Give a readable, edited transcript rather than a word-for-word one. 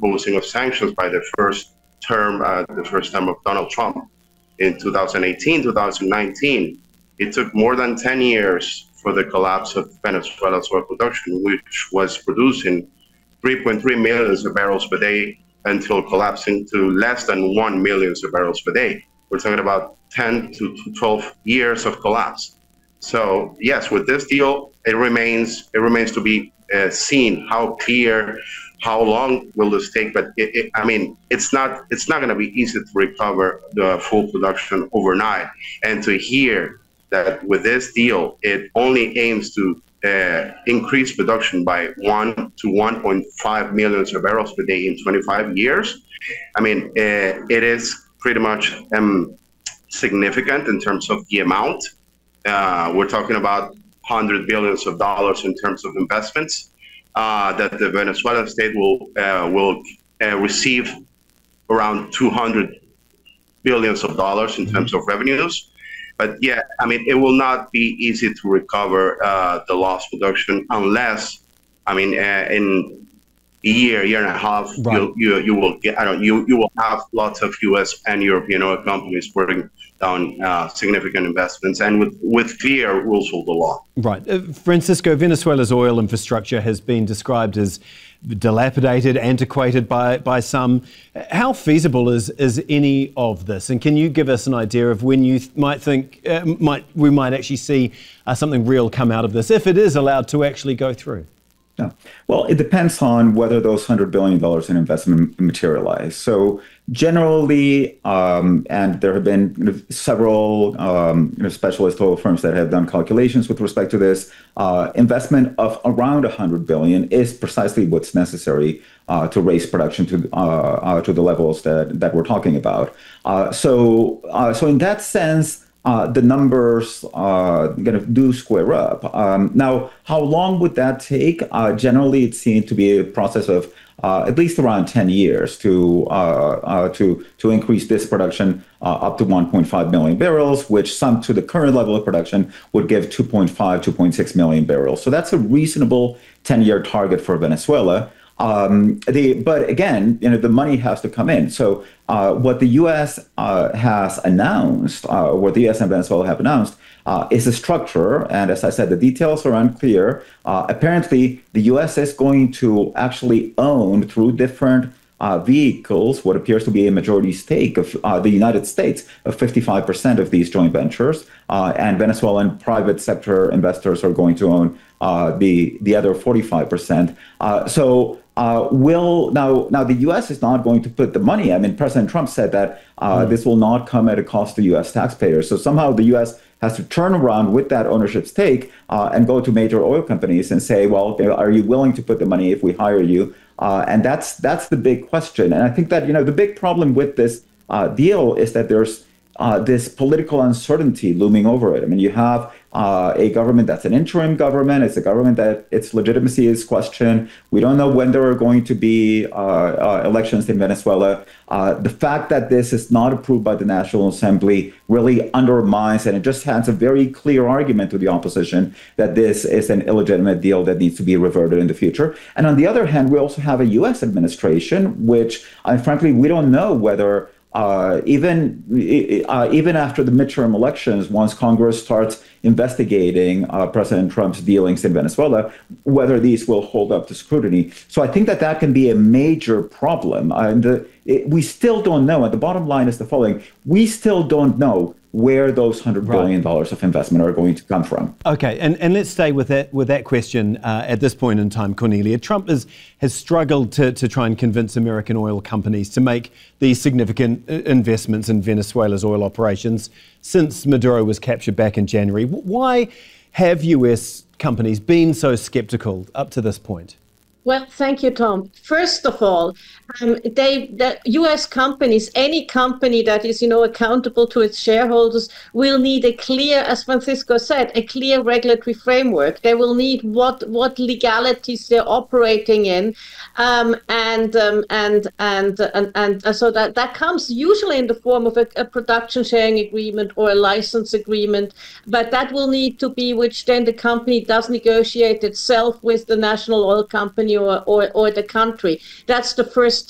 imposing of sanctions by the first term of Donald Trump in 2018, 2019, it took more than 10 years for the collapse of Venezuela's oil production, which was producing 3.3 million barrels per day until collapsing to less than 1 million barrels per day. We're talking about 10 to 12 years of collapse. So yes, with this deal, it remains to be seen how long will this take. But it's not going to be easy to recover the full production overnight. And to hear that with this deal, it only aims to increase production by 1 to 1.5 million barrels per day in 25 years. It is pretty much significant in terms of the amount. We're talking about $100 billion in terms of investments that the Venezuelan state will receive around $200 billion in terms of revenues. But yeah, it will not be easy to recover the lost production unless, in a year and a half, right, you will have lots of U.S. and European oil companies putting down significant investments, and with fear rules of the law. Right. Francisco, Venezuela's oil infrastructure has been described as dilapidated, antiquated by some. How feasible is any of this? And can you give us an idea of when you might think we might actually see something real come out of this, if it is allowed to actually go through? Yeah. Well, it depends on whether those $100 billion in investment materialize. So generally, and there have been several specialist oil firms that have done calculations with respect to this, investment of around $100 billion is precisely what's necessary to raise production to the levels that we're talking about. So in that sense, the numbers do square up. Now, how long would that take? Generally, it seems to be a process of at least around 10 years to increase this production up to 1.5 million barrels, which summed to the current level of production would give 2.6 million barrels. So that's a reasonable 10-year target for Venezuela. But again, the money has to come in. So what the U.S. has announced, what the U.S. and Venezuela have announced, is a structure. And as I said, the details are unclear. Apparently, the U.S. is going to actually own through different vehicles what appears to be a majority stake of the United States of 55% of these joint ventures, and Venezuelan private sector investors are going to own the other 45%. Now the U.S. is not going to put the money. President Trump said that this will not come at a cost to U.S. taxpayers. So somehow the U.S. has to turn around with that ownership stake and go to major oil companies and say, well, are you willing to put the money if we hire you? And that's the big question. And I think that the big problem with this deal is that there's this political uncertainty looming over it. You have a government that's an interim government. It's a government that its legitimacy is questioned. We don't know when there are going to be elections in Venezuela. The fact that this is not approved by the National Assembly really undermines, and it just has a very clear argument to the opposition that this is an illegitimate deal that needs to be reverted in the future. And on the other hand, we also have a U.S. administration, which, frankly, we don't know whether even after the midterm elections, once Congress starts investigating President Trump's dealings in Venezuela, whether these will hold up to scrutiny. So I think that can be a major problem. And we still don't know. And the bottom line is the following. We still don't know where those $100 billion of investment are going to come from. Okay, and let's stay with that question at this point in time, Cornelia. Trump has struggled to try and convince American oil companies to make these significant investments in Venezuela's oil operations since Maduro was captured back in January. Why have US companies been so skeptical up to this point? Well, thank you, Tom. First of all, the U.S. companies, any company that is, accountable to its shareholders, will need a clear, as Francisco said, a clear regulatory framework. They will need what legalities they're operating in, and so that comes usually in the form of a production sharing agreement or a license agreement. But that will need to be which then the company does negotiate itself with the national oil company or the country. That's the first